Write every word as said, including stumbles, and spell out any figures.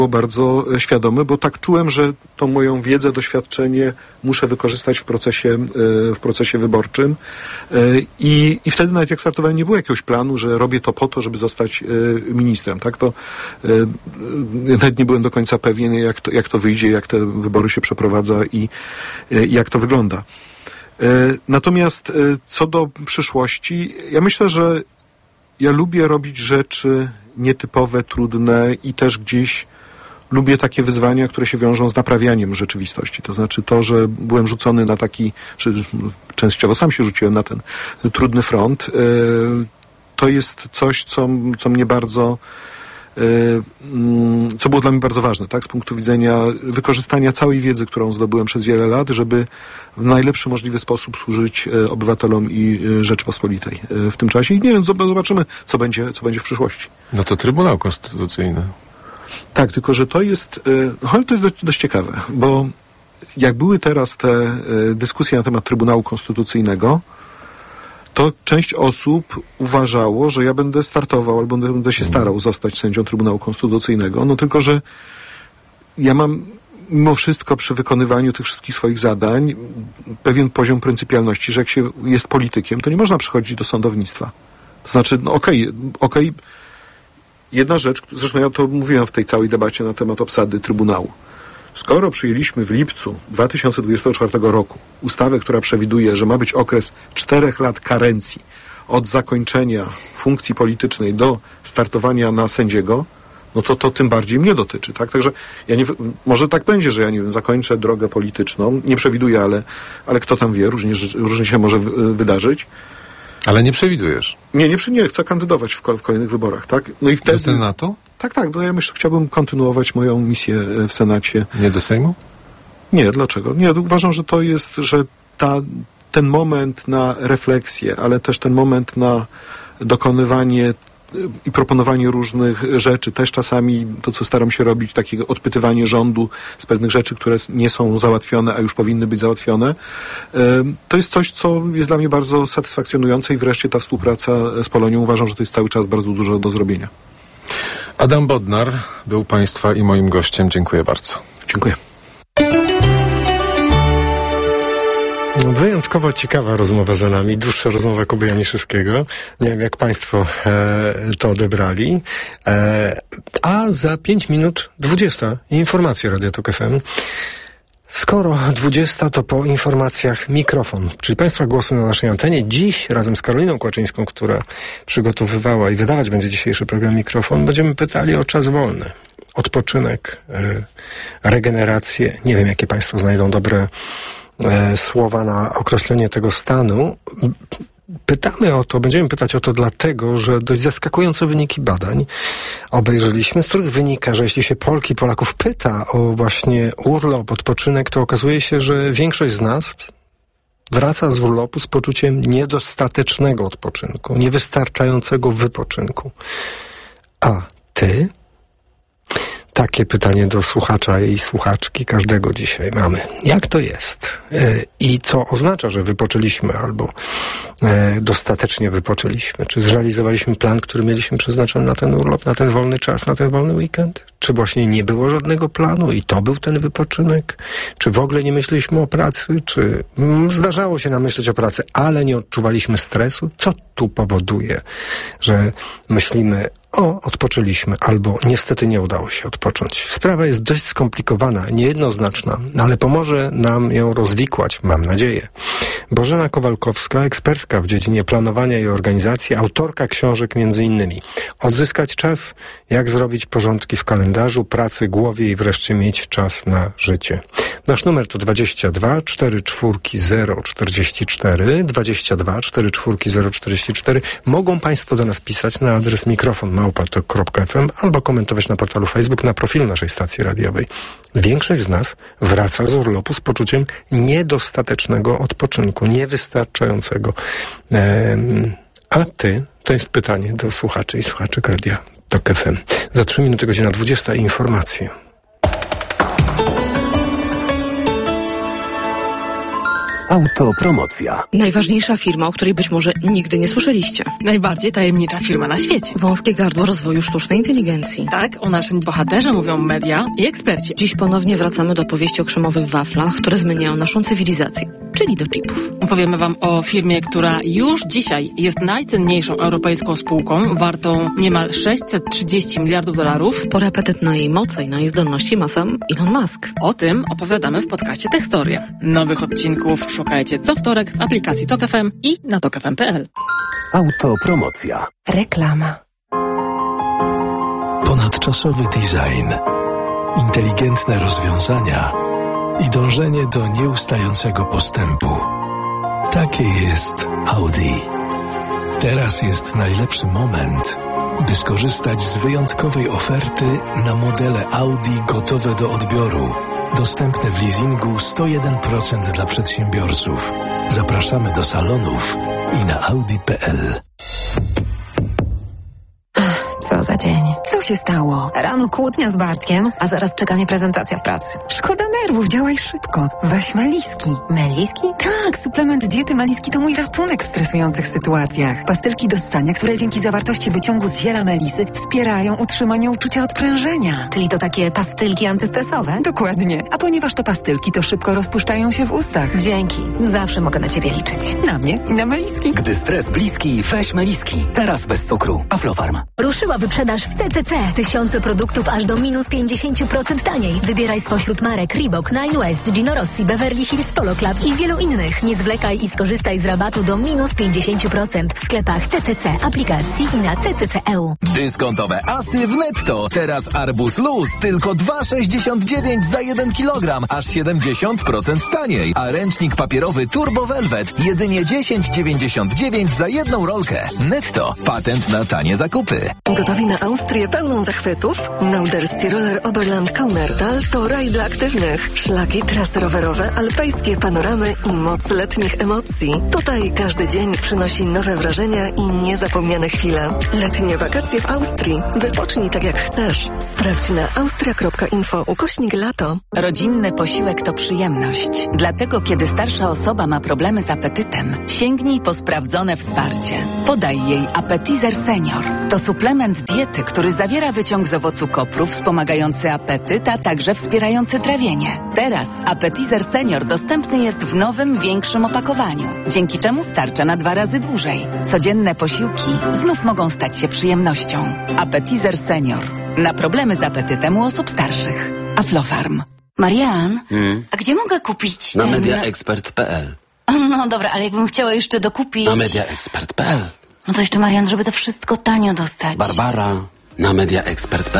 było bardzo świadome, bo tak czułem, że tą moją wiedzę, doświadczenie muszę wykorzystać w procesie, w procesie wyborczym. I, i wtedy nawet jak startowałem, nie było jakiegoś planu, że robię to po to, żeby zostać ministrem. Tak? To nawet nie byłem do końca pewien, jak to, jak to wyjdzie, jak te wybory się przeprowadza i, i jak to wygląda. Natomiast co do przyszłości, ja myślę, że ja lubię robić rzeczy nietypowe, trudne i też gdzieś lubię takie wyzwania, które się wiążą z naprawianiem rzeczywistości. To znaczy to, że byłem rzucony na taki, czy częściowo sam się rzuciłem na ten trudny front, to jest coś, co, co mnie bardzo, co było dla mnie bardzo ważne, tak, z punktu widzenia wykorzystania całej wiedzy, którą zdobyłem przez wiele lat, żeby w najlepszy możliwy sposób służyć obywatelom i Rzeczypospolitej w tym czasie. I nie wiem, zobaczymy, co będzie, co będzie w przyszłości. No to Trybunał Konstytucyjny. Tak, tylko że to jest, ale to jest dość, dość ciekawe, bo jak były teraz te dyskusje na temat Trybunału Konstytucyjnego, to część osób uważało, że ja będę startował albo będę się starał zostać sędzią Trybunału Konstytucyjnego. No tylko, że ja mam mimo wszystko przy wykonywaniu tych wszystkich swoich zadań pewien poziom pryncypialności, że jak się jest politykiem, to nie można przychodzić do sądownictwa. To znaczy, no okej, okay, okej, okay. Jedna rzecz, zresztą ja to mówiłem w tej całej debacie na temat obsady Trybunału. Skoro przyjęliśmy w lipcu dwa tysiące dwudziestego czwartego roku ustawę, która przewiduje, że ma być okres czterech lat karencji od zakończenia funkcji politycznej do startowania na sędziego, no to to tym bardziej mnie dotyczy, tak? Także ja nie, może tak będzie, że ja nie wiem, zakończę drogę polityczną, nie przewiduję, ale, ale kto tam wie, różnie, różnie się może wydarzyć. Ale nie przewidujesz? Nie, nie, nie chcę kandydować w, w kolejnych wyborach, tak? No i wtedy... Do Senatu? Tak, tak, no ja myślę, chciałbym kontynuować moją misję w Senacie. Nie do Sejmu? Nie, dlaczego? Nie, uważam, że to jest, że ta, ten moment na refleksję, ale też ten moment na dokonywanie i proponowanie różnych rzeczy, też czasami to, co staram się robić, takie odpytywanie rządu z pewnych rzeczy, które nie są załatwione, a już powinny być załatwione, to jest coś, co jest dla mnie bardzo satysfakcjonujące i wreszcie ta współpraca z Polonią, uważam, że to jest cały czas bardzo dużo do zrobienia. Adam Bodnar był Państwa i moim gościem. Dziękuję bardzo. Dziękuję. Wyjątkowo ciekawa rozmowa za nami, dłuższa rozmowa Kuby Janiszewskiego. Nie wiem, jak Państwo e, to odebrali. E, a za pięć minut dwudziesta informacje Radia Tok F M. Skoro dwudziesta, to po informacjach mikrofon, czyli Państwa głosy na naszej antenie. Dziś razem z Karoliną Kłaczyńską, która przygotowywała i wydawać będzie dzisiejszy program Mikrofon, będziemy pytali o czas wolny, odpoczynek, e, regenerację. Nie wiem, jakie Państwo znajdą dobre e, słowa na określenie tego stanu. Pytamy o to, będziemy pytać o to dlatego, że dość zaskakujące wyniki badań obejrzeliśmy, z których wynika, że jeśli się Polki i Polaków pyta o właśnie urlop, odpoczynek, to okazuje się, że większość z nas wraca z urlopu z poczuciem niedostatecznego odpoczynku, niewystarczającego wypoczynku. A ty? Takie pytanie do słuchacza i słuchaczki każdego dzisiaj mamy. Jak to jest? I co oznacza, że wypoczęliśmy albo dostatecznie wypoczęliśmy? Czy zrealizowaliśmy plan, który mieliśmy przeznaczony na ten urlop, na ten wolny czas, na ten wolny weekend? Czy właśnie nie było żadnego planu i to był ten wypoczynek? Czy w ogóle nie myśleliśmy o pracy? Czy zdarzało się nam myśleć o pracy, ale nie odczuwaliśmy stresu? Co tu powoduje, że myślimy o, odpoczęliśmy, albo niestety nie udało się odpocząć. Sprawa jest dość skomplikowana, niejednoznaczna, ale pomoże nam ją rozwikłać, mam nadzieję. Bożena Kowalkowska, ekspertka w dziedzinie planowania i organizacji, autorka książek między innymi Odzyskać czas, jak zrobić porządki w kalendarzu, pracy, głowie i wreszcie mieć czas na życie. Nasz numer to dwadzieścia dwa cztery cztery zero czterdzieści cztery, dwadzieścia dwa cztery cztery zero czterdzieści cztery. Mogą Państwo do nas pisać na adres mikrofon małpa tok kropka f m albo komentować na portalu Facebook, na profilu naszej stacji radiowej. Większość z nas wraca z urlopu z poczuciem niedostatecznego odpoczynku, niewystarczającego. Ehm, a ty? To jest pytanie do słuchaczy i słuchaczek Radia Tok F M. Za trzy minuty godzina dwudziesta i informacje. Autopromocja. Najważniejsza firma, o której być może nigdy nie słyszeliście. Najbardziej tajemnicza firma na świecie. Wąskie gardło rozwoju sztucznej inteligencji. Tak, o naszym bohaterze mówią media i eksperci. Dziś ponownie wracamy do opowieści o krzemowych waflach, które zmieniają naszą cywilizację, czyli do chipów. Opowiemy wam o firmie, która już dzisiaj jest najcenniejszą europejską spółką, wartą niemal sześćset trzydzieści miliardów dolarów. Spory apetyt na jej moce i na jej zdolności ma sam Elon Musk. O tym opowiadamy w podcaście Techstoria. Nowych odcinków szukajcie co wtorek w aplikacji Tok F M i na tok f m kropka p l. Autopromocja. Reklama. Ponadczasowy design, inteligentne rozwiązania i dążenie do nieustającego postępu. Takie jest Audi. Teraz jest najlepszy moment, by skorzystać z wyjątkowej oferty na modele Audi gotowe do odbioru. Dostępne w leasingu sto jeden procent dla przedsiębiorców. Zapraszamy do salonów i na audi kropka p l. Co za dzień. Co się stało? Rano kłótnia z Bartkiem, a zaraz czeka mnie prezentacja w pracy. Szkoda nerwów, działaj szybko. Weź Meliski. Meliski? Tak, suplement diety Meliski to mój ratunek w stresujących sytuacjach. Pastylki do ssania, które dzięki zawartości wyciągu z ziela melisy wspierają utrzymanie uczucia odprężenia. Czyli to takie pastylki antystresowe? Dokładnie. A ponieważ to pastylki, to szybko rozpuszczają się w ustach. Dzięki. Zawsze mogę na ciebie liczyć. Na mnie i na Meliski. Gdy stres bliski, weź Meliski. Teraz bez cukru. Aflofarm. Ruszyła wyprzedaż w C C C. Tysiące produktów aż do minus pięćdziesiąt procent taniej. Wybieraj spośród marek Reebok, Nine West, Gino Rossi, Beverly Hills Polo Club i wielu innych. Nie zwlekaj i skorzystaj z rabatu do minus pięćdziesiąt procent w sklepach C C C, aplikacji i na C C C kropka e u. Dyskontowe asy w Netto. Teraz arbuz luz tylko dwa sześćdziesiąt dziewięć za jeden kilogram, aż siedemdziesiąt procent taniej. A ręcznik papierowy Turbo Velvet jedynie dziesięć dziewięćdziesiąt dziewięć za jedną rolkę. Netto. Patent na tanie zakupy. Gotowi na Austrię pełną zachwytów? Norderstiroler Oberland Kaunertal to raj dla aktywnych. Szlaki, trasy rowerowe, alpejskie panoramy i moc letnich emocji. Tutaj każdy dzień przynosi nowe wrażenia i niezapomniane chwile. Letnie wakacje w Austrii. Wypocznij tak jak chcesz. Sprawdź na austria kropka info ukośnik lato. Rodzinny posiłek to przyjemność. Dlatego kiedy starsza osoba ma problemy z apetytem, sięgnij po sprawdzone wsparcie. Podaj jej Appetizer Senior. To suplement diety, który zawiera wyciąg z owocu kopru wspomagający apetyt, a także wspierający trawienie. Teraz Appetizer Senior dostępny jest w nowym, większym opakowaniu, dzięki czemu starcza na dwa razy dłużej. Codzienne posiłki znów mogą stać się przyjemnością. Appetizer Senior. Na problemy z apetytem u osób starszych. Aflofarm. Marian, hmm? a gdzie mogę kupić... Na ten... mediaexpert kropka p l. No dobra, ale jakbym chciała jeszcze dokupić... Na mediaexpert kropka p l. No to jeszcze, Marian, żeby to wszystko tanio dostać. Barbara, na mediaexpert kropka p l.